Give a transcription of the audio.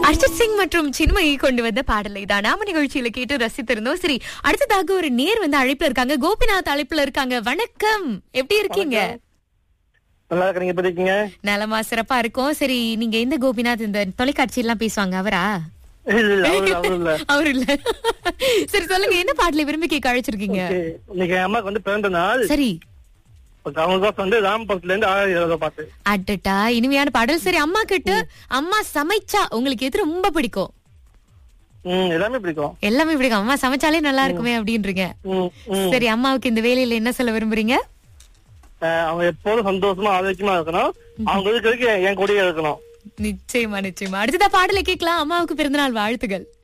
அர்ஜித் சிங் மற்றும் சின்மயி கொண்டு வந்த பாடலை தான் நாம நிகழ்ச்சியில கேட்டு ரசித்திருந்தோம். சரி, அடுத்ததாக ஒரு நேர் வந்து அழைப்புல இருக்காங்க. கோபிநாத் அழைப்புல இருக்காங்க. வணக்கம், எப்படி இருக்கீங்க? நல்லா இருக்கீங்க, எப்படி இருக்கீங்க? நலமா, சிறப்பா இருக்கும். சரி, நீங்க எந்த கோபிநாத் இந்த தொலைக்காட்சி எல்லாம் பேசுவாங்க அவரா? இல்ல, அவரு இல்ல. அவர் இல்ல. சரி, சொல்லுங்க, என்ன பாடலை விரும்பி கேட்க அழைச்சிருக்கீங்க? இன்னைக்கு என் அம்மாக்கு வந்து பிறந்த நாள். சரி, அவங்க வந்து ராமபுரத்துல இருந்து 1020 பாட்டு. அட்டட்டா, இனிமையான பாடல். சரி, அம்மா கிட்ட அம்மா சமைச்சா உங்களுக்கு எது ரொம்ப பிடிக்கும்? எல்லாமே பிடிக்கும். எல்லாமே பிடிக்கும். அம்மா சமைச்சாலே நல்லா இருக்குமே அப்படின்றீங்க. சரி, அம்மாவுக்கு இந்த வேலையில என்ன சொல்ல விரும்புறீங்க? அவங்க எப்போதும் சந்தோஷமா ஆரோக்கியமா இருக்கணும். அவங்க இருக்கிறதுக்கு என் கூடயே இருக்கணும். நிச்சயமா, நிச்சயமா. அடுத்ததா பாடலை கேட்கலாம். அம்மாவுக்கு பிறந்தநாள் வாழ்த்துகள்.